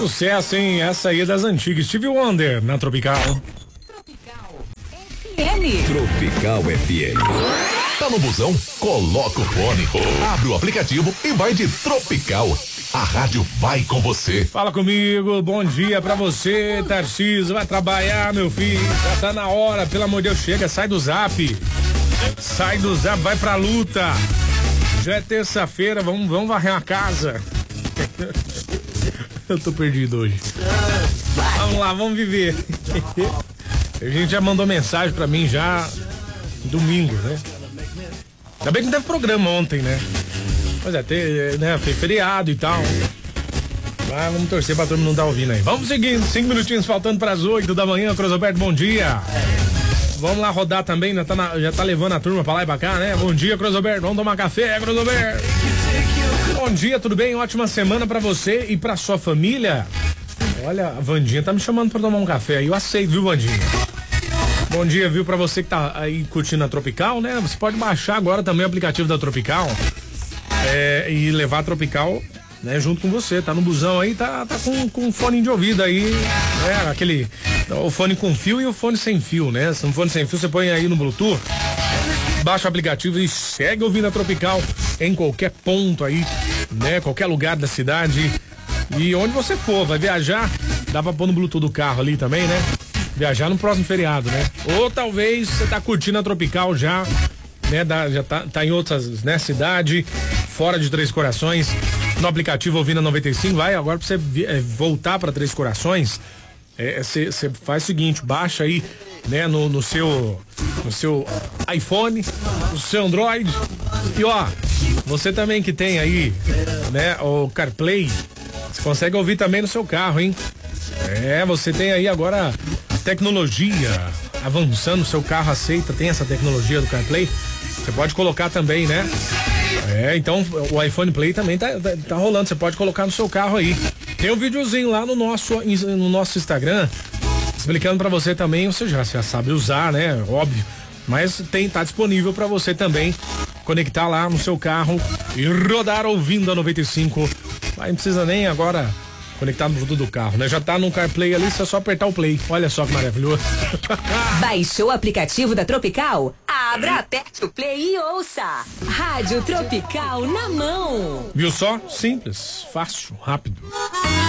sucesso, hein? Essa aí é das antigas. Stevie Wonder na Tropical. Tropical FM. Tá no busão? Coloca o fone, abre o aplicativo e vai de Tropical. A rádio vai com você. Fala comigo, bom dia pra você, Tarcísio. Vai trabalhar, meu filho. Já tá na hora, pelo amor de Deus, chega, sai do zap. Sai do zap, vai pra luta. Já é terça-feira, vamos varrer a casa. Eu tô perdido hoje. Vamos lá, vamos viver. A gente já mandou mensagem pra mim já domingo, né? Ainda bem que não teve programa ontem, né? Pois é, né? Foi feriado e tal. Mas vamos torcer pra todo mundo não tá ouvindo aí. Vamos seguindo, 5 minutinhos faltando pras 8 da manhã. Crosoberto, bom dia. Vamos lá rodar também, já tá levando a turma pra lá e pra cá, né? Bom dia, Crosoberto, vamos tomar café, Crosoberto. Bom dia, tudo bem? Ótima semana pra você e pra sua família. Olha, a Vandinha tá me chamando pra tomar um café aí, eu aceito, viu, Vandinha? Bom dia, viu, pra você que tá aí curtindo a Tropical, né? Você pode baixar agora também o aplicativo da Tropical e levar a Tropical, né, junto com você. Tá no busão aí, tá com fone de ouvido aí, né? O fone com fio e o fone sem fio, né? Se não fone sem fio, você põe aí no Bluetooth, baixa o aplicativo e segue ouvindo a Tropical em qualquer ponto aí, né? Qualquer lugar da cidade. E onde você for, vai viajar, dá pra pôr no Bluetooth do carro ali também, né? Viajar no próximo feriado, né? Ou talvez você tá curtindo a Tropical já, né? Já tá em outras, né, cidade, fora de Três Corações, no aplicativo ouvindo a 95, vai, agora pra você voltar pra Três Corações, você faz o seguinte, baixa aí, né, no seu iPhone, no seu Android, e ó, você também que tem aí, né, o CarPlay, você consegue ouvir também no seu carro, hein? Você tem aí agora a tecnologia avançando, o seu carro aceita, tem essa tecnologia do CarPlay, você pode colocar também, né? Então o iPhone Play também tá rolando, você pode colocar no seu carro aí. Tem um videozinho lá no nosso Instagram, explicando pra você também, você já sabe usar, né? Óbvio, mas tá disponível pra você também conectar lá no seu carro e rodar ouvindo a 95. Aí não precisa nem agora conectar no Bluetooth do carro, né? Já tá no CarPlay ali, é só apertar o play. Olha só que maravilhoso. Baixou o aplicativo da Tropical? Abra, aperte o play e ouça. Rádio Tropical na mão. Viu só? Simples, fácil, rápido.